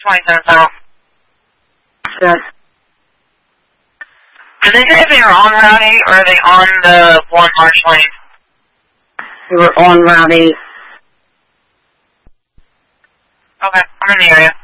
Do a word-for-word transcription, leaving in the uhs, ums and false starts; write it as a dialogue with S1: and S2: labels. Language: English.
S1: twenty-seven South.
S2: Yes.
S1: Did they say if they were on Route eight or are they on the one Marsh Lane?
S2: We were on Route eight.
S1: Okay, I'm in the area.